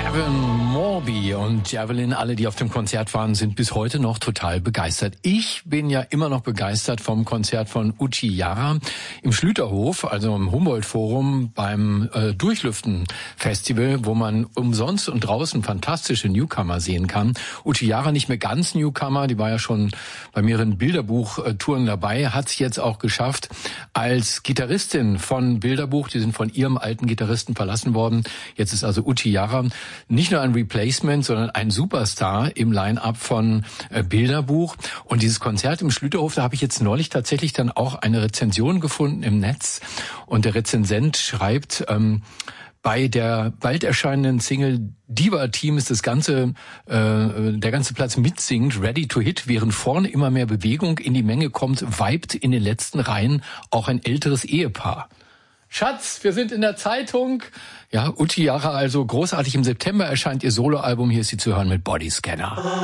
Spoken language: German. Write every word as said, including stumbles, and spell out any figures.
Evan Morby und Javelin, alle, die auf dem Konzert waren, sind bis heute noch total begeistert. Ich bin ja immer noch begeistert vom Konzert von Uchi Jara im Schlüterhof, also im Humboldt-Forum beim äh, Durchlüften-Festival, wo man umsonst und draußen fantastische Newcomer sehen kann. Uchi Jara nicht mehr ganz Newcomer, die war ja schon bei mehreren Bilderbuch-Touren dabei, hat es jetzt auch geschafft als Gitarristin von Bilderbuch. Die sind von ihrem alten Gitarristen verlassen worden. Jetzt ist also Uchi Jara nicht nur ein Replacement, sondern ein Superstar im Line-Up von äh, Bilderbuch. Und dieses Konzert im Schlüterhof, da habe ich jetzt neulich tatsächlich dann auch eine Rezension gefunden im Netz. Und der Rezensent schreibt, ähm, bei der bald erscheinenden Single Diva Team ist das ganze, äh, der ganze Platz mitsingt, ready to hit, während vorne immer mehr Bewegung in die Menge kommt, vibet in den letzten Reihen auch ein älteres Ehepaar. Schatz, wir sind in der Zeitung. Ja, Uchi Jara also großartig. Im September erscheint ihr Soloalbum. Hier ist sie zu hören mit Bodyscanner.